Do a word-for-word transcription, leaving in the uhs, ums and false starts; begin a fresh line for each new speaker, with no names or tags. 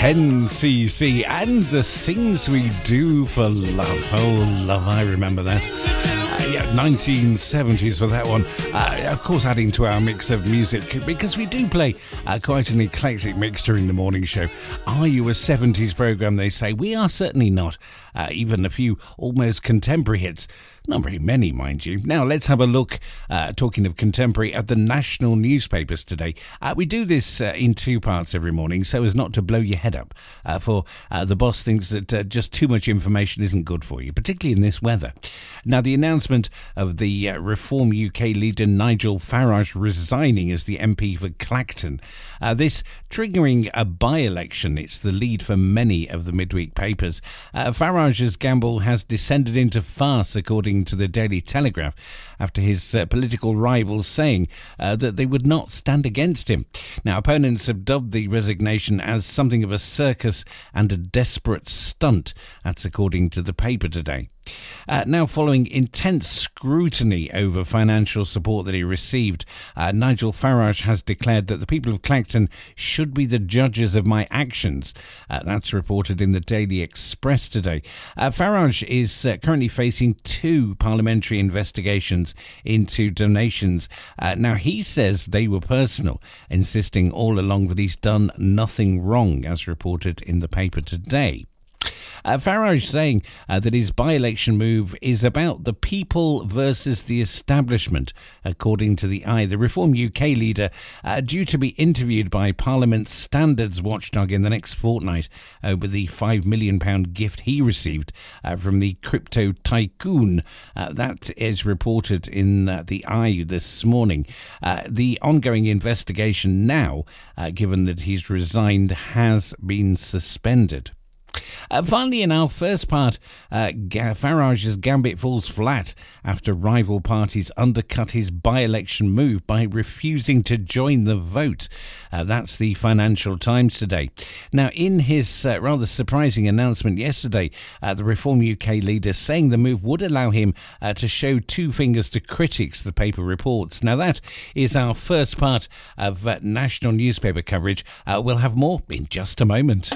ten C C and the things we do for love. Oh, love, I remember that. Uh, yeah, nineteen seventies for that one. Uh, of course, adding to our mix of music, because we do play uh, quite an eclectic mix during the morning show. Are you a seventies programme, they say? We are certainly not. Uh, even a few almost contemporary hits. Not very many, mind you. Now, let's have a look, uh, talking of contemporary, at the national newspapers today. Uh, we do this uh, in two parts every morning, so as not to blow your head up, uh, for uh, the boss thinks that uh, just too much information isn't good for you, particularly in this weather. Now, the announcement of the uh, Reform U K leader Nigel Farage resigning as the M P for Clacton, uh, this triggering a by-election. It's the lead for many of the midweek papers. Uh, Farage's gamble has descended into farce, according to the Daily Telegraph, after his uh, political rivals saying uh, that they would not stand against him. Now, opponents have dubbed the resignation as something of a circus and a desperate stunt. That's according to the paper today. Uh, now, following intense scrutiny over financial support that he received, uh, Nigel Farage has declared that the people of Clacton should be the judges of my actions. Uh, that's reported in the Daily Express today. Uh, Farage is uh, currently facing two parliamentary investigations into donations. Uh, now, he says they were personal, insisting all along that he's done nothing wrong, as reported in the paper today. Uh, Farage saying uh, that his by-election move is about the people versus the establishment, according to the Eye. The Reform U K leader, uh, due to be interviewed by Parliament's standards watchdog in the next fortnight over the five million pounds gift he received uh, from the crypto tycoon. Uh, that is reported in uh, the Eye this morning. Uh, the ongoing investigation now, uh, given that he's resigned, has been suspended. Uh, finally, in our first part, uh, Farage's gambit falls flat after rival parties undercut his by-election move by refusing to join the vote. Uh, that's the Financial Times today. Now, in his uh, rather surprising announcement yesterday, uh, the Reform U K leader saying the move would allow him uh, to show two fingers to critics, the paper reports. Now, that is our first part of uh, national newspaper coverage. Uh, we'll have more in just a moment.